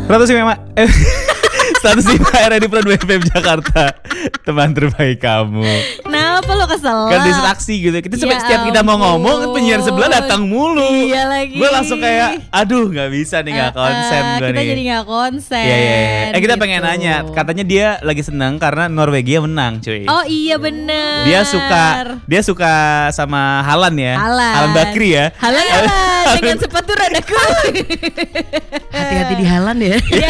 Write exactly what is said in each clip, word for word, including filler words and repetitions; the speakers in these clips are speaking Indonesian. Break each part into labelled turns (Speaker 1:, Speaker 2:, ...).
Speaker 1: Status Bima eh, Status Bima Ready Pro dua F M Jakarta, teman terbaik kamu.
Speaker 2: Kenapa lo kesel?
Speaker 1: Kan distraksi gitu. Kita
Speaker 2: Ya
Speaker 1: setiap kita mau ngomong, penyiar sebelah datang mulu.
Speaker 2: Iya lagi.
Speaker 1: Gue langsung kayak, aduh nggak bisa nih, nggak konsen
Speaker 2: Uh, uh,
Speaker 1: gue
Speaker 2: kita
Speaker 1: nih.
Speaker 2: jadi nggak konsen.
Speaker 1: Iya iya. iya. Eh kita
Speaker 2: gitu.
Speaker 1: pengen nanya, katanya dia lagi senang karena Norwegia menang, cuy.
Speaker 2: Oh iya bener.
Speaker 1: Dia suka dia suka sama Halan ya.
Speaker 2: Halan.
Speaker 1: Halan Bakri ya.
Speaker 2: Halan Halan dengan sepatu roda kuning.
Speaker 3: Hati-hati di Halan ya.
Speaker 2: Ya.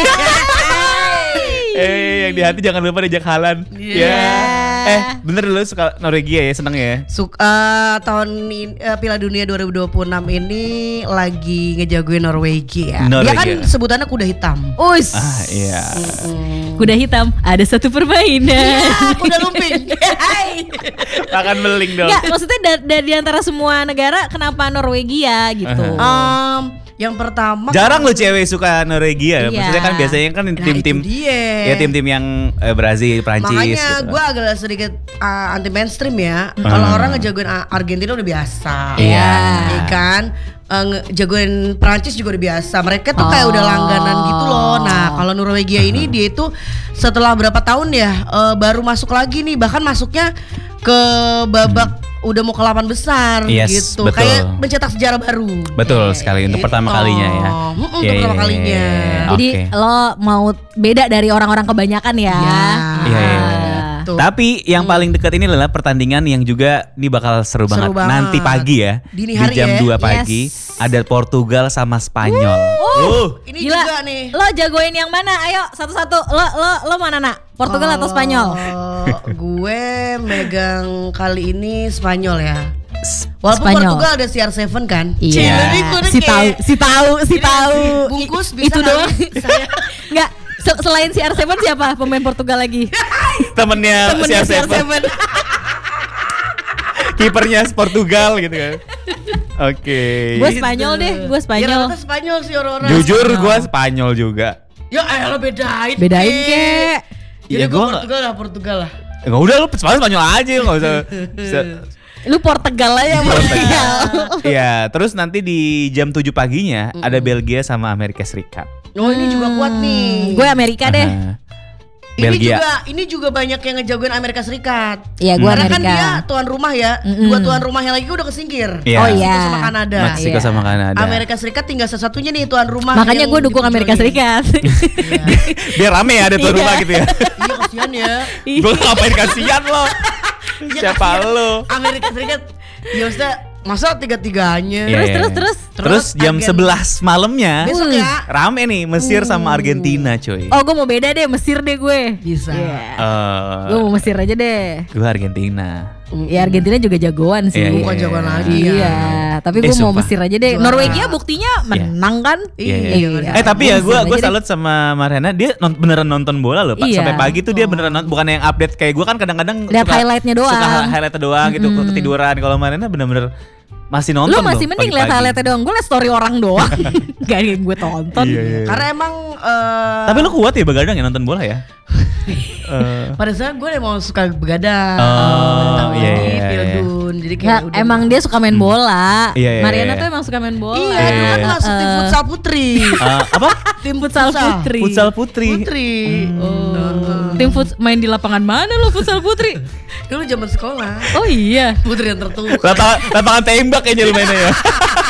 Speaker 1: Eh yang di hati jangan lupa diajak Halan.
Speaker 2: Iya.
Speaker 1: Ya. Eh bener lu suka Norwegia ya, seneng ya?
Speaker 3: Suka uh, tahun ini, uh, Piala Dunia dua ribu dua puluh enam ini lagi ngejagoin Norwegia. Dia kan
Speaker 1: Norwegia.
Speaker 3: sebutannya kuda hitam.
Speaker 2: Us.
Speaker 1: Ah iya.
Speaker 2: Kuda hitam ada satu permainan.
Speaker 3: Ya, kuda lumping. Hai.
Speaker 1: Makan beling dong.
Speaker 2: Enggak, maksudnya dari da- di antara semua negara kenapa Norwegia gitu?
Speaker 1: Aha.
Speaker 3: Um, yang pertama
Speaker 1: Jarang lo cewek suka Norwegia.
Speaker 2: Iya.
Speaker 1: Maksudnya kan biasanya kan
Speaker 3: Nah,
Speaker 1: tim-tim
Speaker 3: itu dia.
Speaker 1: ya tim-tim yang eh, Brazil, Prancis
Speaker 3: Makanya
Speaker 1: gitu.
Speaker 3: gue agak sedikit uh, anti mainstream ya. Kalau orang ngejagoin uh, Argentina udah biasa.
Speaker 2: Iya.
Speaker 3: Iya kan? Uh, ngejagoin Prancis juga udah biasa. Mereka tuh kayak
Speaker 2: Oh.
Speaker 3: udah langganan gitu loh. Nah, kalau Norwegia ini dia itu setelah berapa tahun ya uh, baru masuk lagi nih. Bahkan masuknya ke babak udah mau ke delapan besar
Speaker 1: Yes,
Speaker 3: gitu.
Speaker 1: betul.
Speaker 3: Kayak mencetak sejarah baru.
Speaker 1: Betul sekali untuk
Speaker 3: Gitu.
Speaker 1: pertama kalinya ya.
Speaker 3: Mm-mm, untuk
Speaker 1: Iya,
Speaker 3: pertama
Speaker 1: iya,
Speaker 3: kalinya.
Speaker 1: iya, iya.
Speaker 2: Jadi
Speaker 1: Oke.
Speaker 2: lo mau beda dari orang-orang kebanyakan ya?
Speaker 3: Iya.
Speaker 1: Iya, iya, iya.
Speaker 3: Tuh.
Speaker 1: Tapi yang paling dekat ini adalah pertandingan yang juga ini bakal seru,
Speaker 3: Seru
Speaker 1: banget.
Speaker 3: banget.
Speaker 1: Nanti pagi ya.
Speaker 3: Dini
Speaker 1: di
Speaker 3: hari
Speaker 1: jam
Speaker 3: ya.
Speaker 1: dua pagi
Speaker 2: Yes.
Speaker 1: ada Portugal sama Spanyol. Uh.
Speaker 3: Ini
Speaker 2: Gila,
Speaker 3: juga nih.
Speaker 2: lo jagoin yang mana? Ayo satu-satu. Lo lo lo mana nak? Portugal atau Spanyol?
Speaker 3: Oh, gue megang kali ini Spanyol ya. Walaupun
Speaker 2: Spanyol.
Speaker 3: Portugal ada C R tujuh kan.
Speaker 2: Iya.
Speaker 3: Cih, jadi gue udah
Speaker 2: Si tahu,
Speaker 3: kayak-
Speaker 2: si tahu, si
Speaker 3: Ini
Speaker 2: tahu.
Speaker 3: bungkus
Speaker 2: I-
Speaker 3: bisa
Speaker 2: itu
Speaker 3: kali
Speaker 2: doang.
Speaker 3: saya.
Speaker 2: Enggak. Se- selain C R tujuh siapa pemain Portugal lagi?
Speaker 1: Temennya
Speaker 2: Temennya
Speaker 1: C R tujuh, kipernya Portugal gitu kan. Oke.
Speaker 2: Gue Spanyol deh, gue
Speaker 3: Ya
Speaker 2: Spanyol.
Speaker 3: rata Spanyol sih orang-orang.
Speaker 1: Jujur
Speaker 3: Spanyol.
Speaker 1: gue Spanyol juga.
Speaker 3: Ya ayo lo bedain.
Speaker 2: Bedain
Speaker 3: kek.
Speaker 2: kek.
Speaker 3: Jadi
Speaker 1: Ya,
Speaker 3: gue
Speaker 1: gua nggak-
Speaker 3: Portugal lah, Portugal lah.
Speaker 1: Enggak udah lu Spanyol Spanyol aja enggak usah. bisa-
Speaker 2: Lu Portugal aja Portugal.
Speaker 1: Iya, terus nanti di jam tujuh paginya ada Belgia sama Amerika Serikat.
Speaker 3: Oh ini juga kuat nih.
Speaker 2: Gue Amerika deh.
Speaker 1: Aha.
Speaker 3: Ini
Speaker 1: Belgia.
Speaker 3: juga ini juga banyak yang ngejagoin Amerika Serikat.
Speaker 2: Iya, gue
Speaker 3: Karena kan
Speaker 2: Amerika.
Speaker 3: dia tuan rumah ya.
Speaker 2: Mm-mm.
Speaker 3: Dua tuan rumahnya lagi udah kesingkir.
Speaker 1: Iya.
Speaker 2: Oh
Speaker 3: Meksiko
Speaker 2: iya.
Speaker 3: sama Kanada.
Speaker 1: Meksiko
Speaker 2: Iya.
Speaker 1: sama Kanada.
Speaker 3: Amerika Serikat tinggal satu-satunya nih tuan rumah.
Speaker 2: Makanya
Speaker 3: yang
Speaker 2: gue dukung Amerika
Speaker 3: diperjuangin.
Speaker 2: Serikat.
Speaker 1: Biar rame ya ada tuan
Speaker 2: Iya.
Speaker 1: rumah gitu ya.
Speaker 3: Iya kasihan ya.
Speaker 1: Gue ngapain kasihan lo?
Speaker 3: Iya,
Speaker 1: Siapa
Speaker 3: kasihan.
Speaker 1: lo?
Speaker 3: Amerika Serikat. Ya maksudnya masa tiga-tiganya.
Speaker 1: Iya,
Speaker 2: Terus
Speaker 1: iya,
Speaker 2: terus
Speaker 1: iya.
Speaker 2: terus.
Speaker 1: Terus jam
Speaker 3: Argen-
Speaker 1: sebelas malamnya
Speaker 3: Besok ya.
Speaker 1: rame nih Mesir sama Argentina cuy.
Speaker 2: Oh gue mau beda deh, Mesir deh gue.
Speaker 3: Bisa.
Speaker 2: Iya.
Speaker 1: Eh,
Speaker 2: Gue mau Mesir aja deh.
Speaker 1: gue Argentina.
Speaker 2: Ya Argentina juga jagoan sih.
Speaker 1: Iya, iya,
Speaker 3: Bukan
Speaker 1: iya.
Speaker 3: jagoan lagi
Speaker 2: Iya,
Speaker 3: ya.
Speaker 2: tapi
Speaker 1: Eh,
Speaker 2: gue mau
Speaker 1: sumpah.
Speaker 2: Mesir aja deh.
Speaker 3: Juara.
Speaker 2: Norwegia buktinya menang kan?
Speaker 1: Iya, iya.
Speaker 3: Iya.
Speaker 1: Eh tapi ya
Speaker 2: Gua
Speaker 1: gue
Speaker 2: Mesir
Speaker 1: gue
Speaker 2: aja deh.
Speaker 1: salut sama Mariana, dia non- beneran nonton bola loh Pak.
Speaker 2: Iya.
Speaker 1: Sampai pagi tuh dia beneran nonton, bukan yang update kayak gue kan kadang-kadang
Speaker 2: Lihat
Speaker 1: suka-
Speaker 2: highlightnya doang.
Speaker 1: Suka highlightnya doang gitu,
Speaker 2: Mm-mm.
Speaker 1: ketiduran. Kalau Mariana bener-bener masih nonton
Speaker 2: Lu masih
Speaker 1: loh
Speaker 2: mending lihat
Speaker 1: pagi-pagi.
Speaker 2: highlightnya doang. Gue liat story orang doang. Gak yang gue tonton.
Speaker 1: Iya, iya.
Speaker 3: Karena emang eh,
Speaker 1: Tapi lu kuat ya begadang ya nonton bola ya? Eh,
Speaker 3: pada saat gue emang suka begadang.
Speaker 1: Oh,
Speaker 3: Tapi
Speaker 1: iya, iya, iya.
Speaker 3: Pilgun. Jadi kayak
Speaker 2: Nggak,
Speaker 3: udah-
Speaker 2: emang dia suka main bola.
Speaker 1: Iya, iya,
Speaker 2: Mariana
Speaker 1: iya.
Speaker 2: tuh emang suka main bola.
Speaker 3: Iya,
Speaker 1: Iya,
Speaker 3: dia kan
Speaker 1: iya.
Speaker 3: masuk tim
Speaker 2: Eh,
Speaker 3: futsal putri.
Speaker 1: eh, apa?
Speaker 3: Tim
Speaker 2: Futsal putri.
Speaker 1: Futsal putri.
Speaker 3: Putri.
Speaker 2: Oh. Tim futs main di lapangan mana lo futsal putri?
Speaker 3: Dulu zaman sekolah.
Speaker 2: Oh iya.
Speaker 3: Putri yang tertua.
Speaker 1: Lapangan, lapangan tembak kayaknya lu mainnya ya.